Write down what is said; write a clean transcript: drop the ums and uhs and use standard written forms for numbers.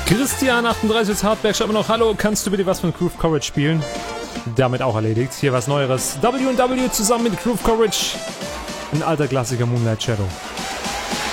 Christian38 aus Hartberg schreibt mir noch: Hallo, kannst du bitte was von Groove Courage spielen? Damit auch erledigt. Hier was Neueres. W&W zusammen mit Groove Courage. Ein alter Klassiker, Moonlight Shadow.